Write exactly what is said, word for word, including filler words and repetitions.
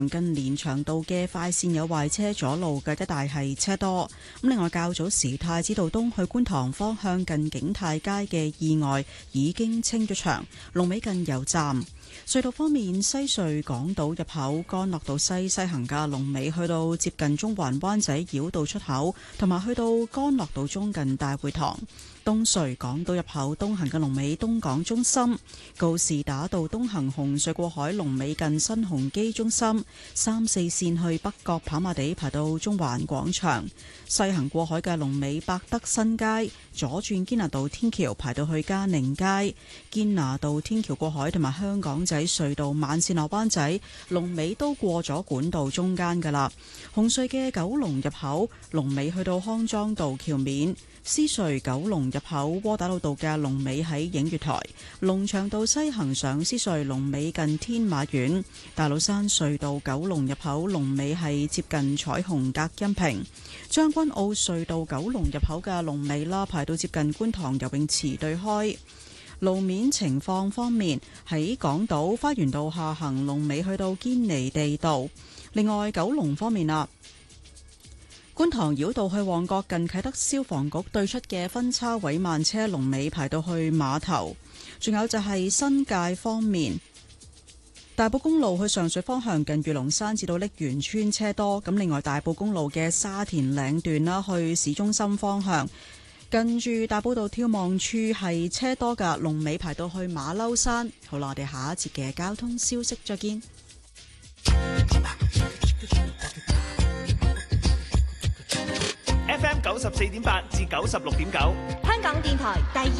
近連翔道嘅快線有壞車阻路嘅，一帶係車多。咁另外較早時太子道東去觀塘方向近景泰街嘅意外已經清咗場，龍尾近油站。隧道方面，西隧港島入口干諾道西西行嘅龍尾去到接近中環灣仔繞道出口，同埋去到干諾道中近大會堂。東隧港島入口東行嘅龍尾東港中心，告士打道東行紅隧過海龍尾近新鴻基中心，三四線去北角跑馬地排到中環廣場，西行過海嘅龍尾百德新街，左轉堅拿道天橋排到去嘉寧街，堅拿道天橋過海同埋香港仔隧道慢線落灣仔龍尾都過咗管道中間噶啦，紅隧嘅九龍入口龍尾去到康莊道橋面。獅隧九龍入口窩打老道嘅龍尾喺映月台，龍翔道西行上獅隧龍尾近天馬苑，大老山隧道九龍入口龍尾係接近彩虹隔音屏，將軍澳隧道九龍入口嘅龍尾啦排到接近觀塘游泳池對開。路面情況方面，喺港島花園道下行龍尾去到堅尼地道。另外九龍方面啦，觀塘繞道去旺角近啟德消防局對出嘅分叉位慢車龍尾排到去碼頭，仲有就係新界方面，大埔公路去上水方向近御龍山至到瀝源村車多，咁另外大埔公路嘅沙田嶺段啦去市中心方向，近住大埔道眺望處係車多噶，龍尾排到去馬騮山。好啦，我哋下一節嘅交通消息再見。 F M 九十四點八至九十六點九， 香港電台第二